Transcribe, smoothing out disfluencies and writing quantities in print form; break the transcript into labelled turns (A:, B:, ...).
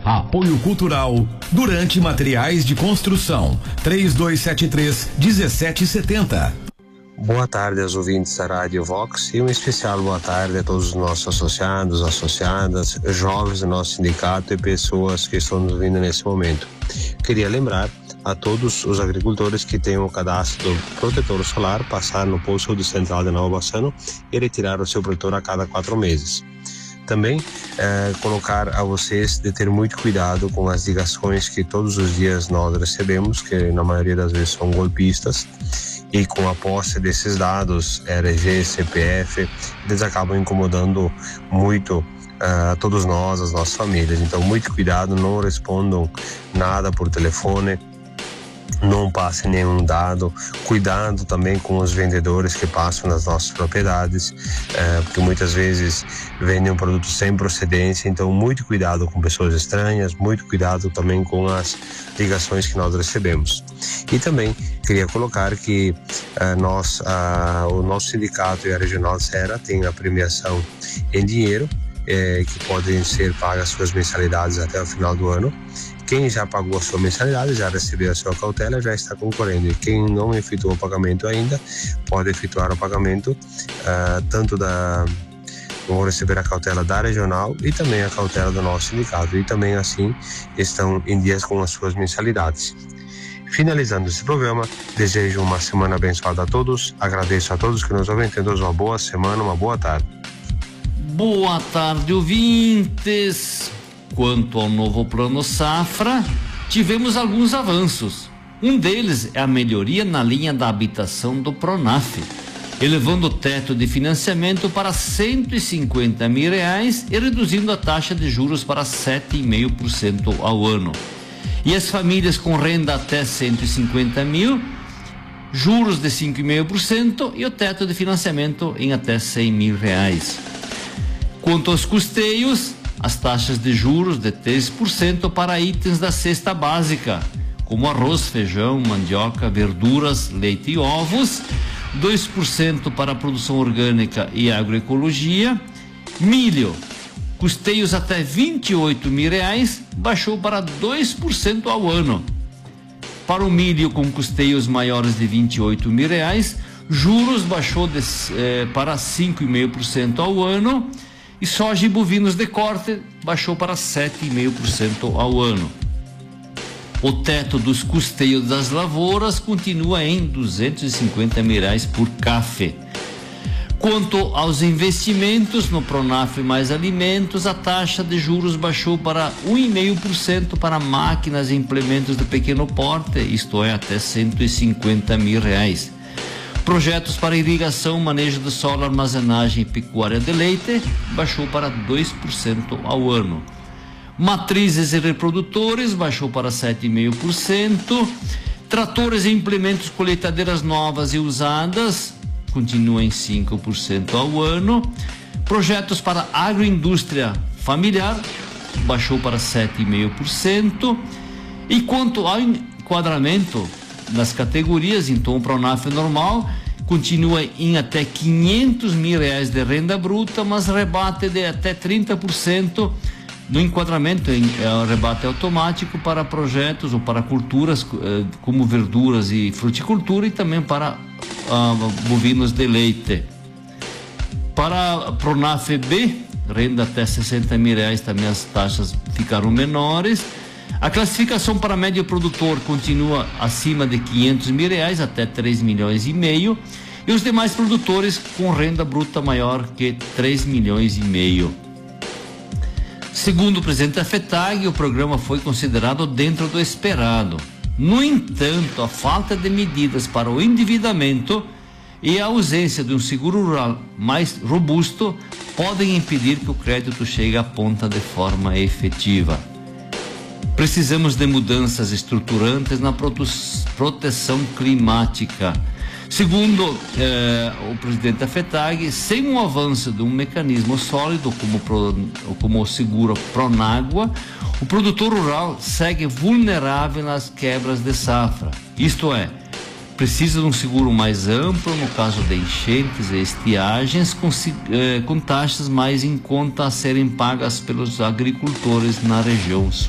A: Apoio Cultural Durante Materiais de Construção 3273-1770.
B: Boa tarde aos ouvintes da Rádio Vox e um especial boa tarde a todos os nossos associados, associadas, jovens do nosso sindicato e pessoas que estão nos ouvindo nesse momento. Queria lembrar a todos os agricultores que têm o cadastro do protetor solar passar no posto de central de Nova Bassano e retirar o seu protetor a cada 4 meses. Também colocar a vocês de ter muito cuidado com as ligações que todos os dias nós recebemos, que na maioria das vezes são golpistas, e com a posse desses dados, RG, CPF, eles acabam incomodando muito a todos nós, as nossas famílias. Então, muito cuidado, não respondam nada por telefone, não passem nenhum dado. Cuidado também com os vendedores que passam nas nossas propriedades, porque muitas vezes vendem um produto sem procedência. Então, muito cuidado com pessoas estranhas, muito cuidado também com as ligações que nós recebemos. E também queria colocar que o nosso sindicato e a Regional Serra tem a premiação em dinheiro, que podem ser pagas suas mensalidades até o final do ano. Quem já pagou a sua mensalidade, já recebeu a sua cautela, já está concorrendo. E quem não efetuou o pagamento ainda, pode efetuar o pagamento vão receber a cautela da regional e também a cautela do nosso sindicato. E também assim estão em dias com as suas mensalidades. Finalizando esse programa, desejo uma semana abençoada a todos. Agradeço a todos que nos ouvem. Tenham uma boa semana, uma boa tarde.
C: Boa tarde, ouvintes. Quanto ao novo Plano Safra, tivemos alguns avanços. Um deles é a melhoria na linha da habitação do Pronaf, elevando o teto de financiamento para R$150 mil e reduzindo a taxa de juros para 7,5% ao ano. E as famílias com renda até 150 mil, juros de 5,5% e o teto de financiamento em até R$100 mil. Quanto aos custeios, as taxas de juros de 3% para itens da cesta básica, como arroz, feijão, mandioca, verduras, leite e ovos, 2% para a produção orgânica e agroecologia. Milho, custeios até R$28 mil, baixou para 2% ao ano. Para o milho com custeios maiores de R$28 mil, juros baixou para 5,5% ao ano. E soja e bovinos de corte baixou para 7,5% ao ano. O teto dos custeios das lavouras continua em R$250 mil por café. Quanto aos investimentos no Pronaf mais alimentos, a taxa de juros baixou para 1,5% para máquinas e implementos de pequeno porte, isto é, até R$150 mil. Projetos para irrigação, manejo de solo, armazenagem e pecuária de leite baixou para 2% ao ano. Matrizes e reprodutores baixou para 7,5%. Tratores e implementos, colheitadeiras novas e usadas continuam em 5% ao ano. Projetos para agroindústria familiar baixou para 7,5%. E quanto ao enquadramento nas categorias, então o Pronaf normal continua em até R$500 mil de renda bruta, mas rebate de até 30% no enquadramento rebate automático para projetos ou para culturas como verduras e fruticultura e também para bovinos de leite. Para Pronaf B, renda até R$60 mil, também as taxas ficaram menores. A classificação para médio produtor continua acima de R$500 mil até R$3,5 milhões, e os demais produtores com renda bruta maior que R$3,5 milhões. Segundo o presidente da FETAG, o programa foi considerado dentro do esperado. No entanto, a falta de medidas para o endividamento e a ausência de um seguro rural mais robusto podem impedir que o crédito chegue à ponta de forma efetiva. Precisamos de mudanças estruturantes na proteção climática. Segundo o presidente da FETAG, sem um avanço de um mecanismo sólido como o seguro Pronágua, o produtor rural segue vulnerável nas quebras de safra. Isto é, precisa de um seguro mais amplo no caso de enchentes e estiagens, com taxas mais em conta a serem pagas pelos agricultores na região sul.